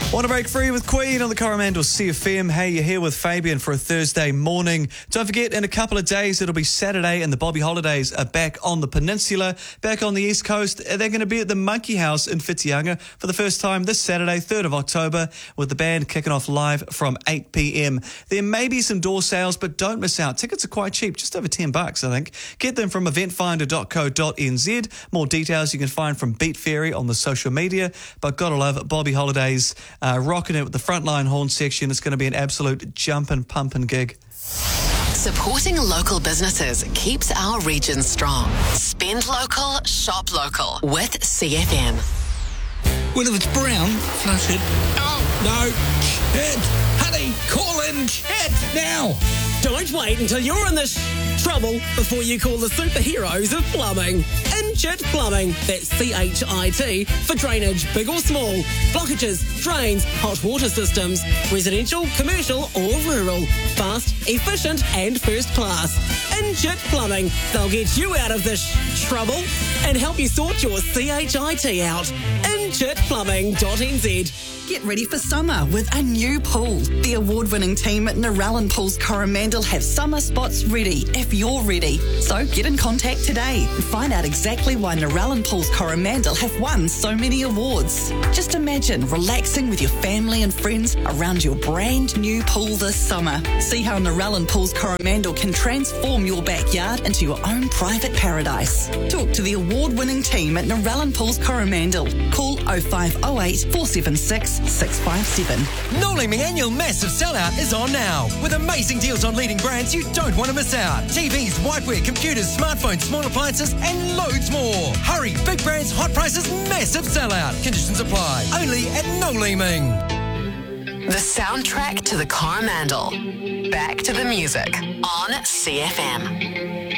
Want to break free with Queen on the Coromandel CFM. Hey, you're here with Fabian for a Thursday morning. Don't forget, in a couple of days, it'll be Saturday and the Bobby Holidays are back on the peninsula, back on the East Coast. They're going to be at the Monkey House in Whitianga for the first time this Saturday, 3rd of October, with the band kicking off live from 8 p.m. There may be some door sales, but don't miss out. Tickets are quite cheap, just over $10, I think. Get them from eventfinder.co.nz. More details you can find from Beat Fairy on the social media, but gotta love it, Bobby Holidays rocking it with the frontline horn section. It's going to be an absolute jumpin' pumpin' gig. Supporting local businesses keeps our region strong. Spend local, shop local with CFM. Well, if it's brown, flush it. Oh, no. Chit. Honey, call in Chit now. Don't wait until you're in this trouble before you call the superheroes of plumbing. Chit Plumbing, that's C-H-I-T, for drainage, big or small, blockages, drains, hot water systems, residential, commercial or rural. Fast, efficient and first class. Chit Plumbing, they'll get you out of this trouble and help you sort your CHIT out. Chitplumbing.nz. Get ready for summer with a new pool. The award-winning team at Narellan Pools Coromandel have summer spots ready if you're ready. So get in contact today and find out exactly why Narellan Pools Coromandel have won so many awards. Just imagine relaxing with your family and friends around your brand new pool this summer. See how Narellan Pools Coromandel can transform your backyard into your own private paradise. Talk to the award-winning team at Narellan Pools Coromandel. Call 0508 476 657. No Liming annual massive sellout is on now, with amazing deals on leading brands you don't want to miss out. TVs, whiteware, computers, smartphones, small appliances, and loads more. Hurry, big brands, hot prices, massive sellout. Conditions apply. Only at No Liming. The soundtrack to the Coromandel. Back to the music on CFM.